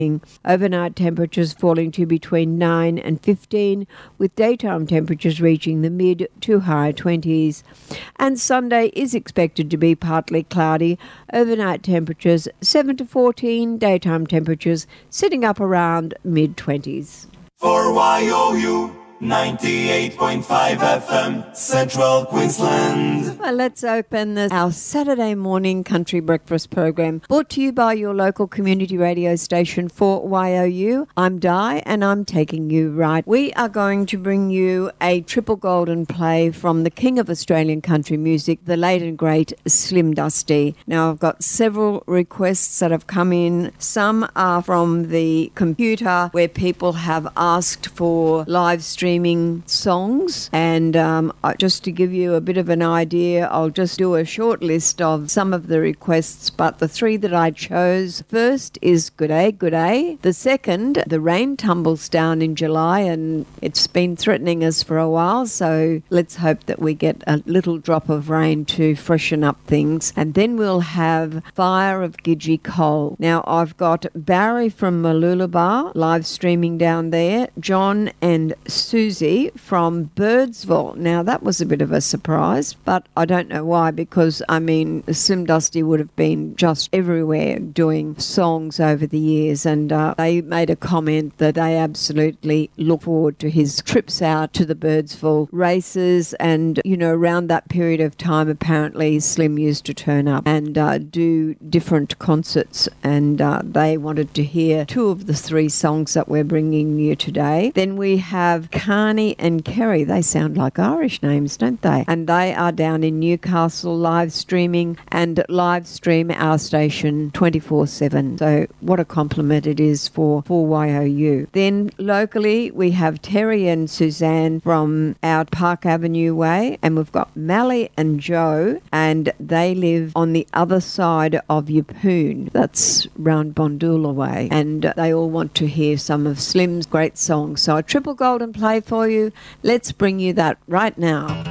Overnight temperatures falling to between 9 and 15, with daytime temperatures reaching the mid to high 20s. And Sunday is expected to be partly cloudy. Overnight temperatures 7 to 14, daytime temperatures sitting up around mid 20s. For YOU 98.5 FM, Central Queensland. Well, let's open our Saturday morning country breakfast program, brought to you by your local community radio station for YOU. I'm Di, and I'm taking you right. We are going to bring you a triple golden play from the king of Australian country music, the late and great Slim Dusty. Now, I've got several requests that have come in. Some are from the computer, where people have asked for live streaming songs, and just to give you a bit of an idea, I'll just do a short list of some of the requests, but the three that I chose: first is G'day, G'day. The second, The Rain Tumbles Down in July, and it's been threatening us for a while, so let's hope that we get a little drop of rain to freshen up things. And then we'll have Fire of Gidgee Cole. Now, I've got Barry from Mooloolaba live streaming down there, John and Susie from Birdsville. Now, that was a bit of a surprise, but I don't know why, because, I mean, Slim Dusty would have been just everywhere doing songs over the years, and they made a comment that they absolutely look forward to his trips out to the Birdsville races, and, you know, around that period of time, apparently, Slim used to turn up and do different concerts, and they wanted to hear two of the three songs that we're bringing you today. Then we have Carney and Kerry. They sound like Irish names, don't they? And they are down in Newcastle live streaming, and live stream our station 24/7. So what a compliment it is for YOU. Then locally we have Terry and Suzanne from out Park Avenue way, and we've got Mally and Joe, and they live on the other side of Yeppoon. That's round Bondoola way, and they all want to hear some of Slim's great songs. So a triple golden play for you. Let's bring you that right now.